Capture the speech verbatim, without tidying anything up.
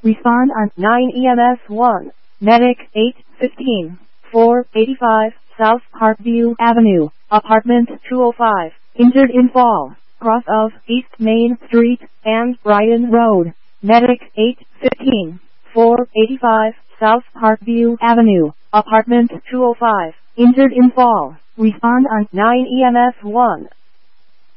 Respond on nine E M S one. Medic eight fifteen, four eighty-five, South Parkview Avenue, Apartment two oh five. Injured in fall, cross of East Main Street and Bryan Road. Medic eight fifteen, four eighty-five, South Parkview Avenue, Apartment two oh five. Injured in fall. Respond on nine E M S one.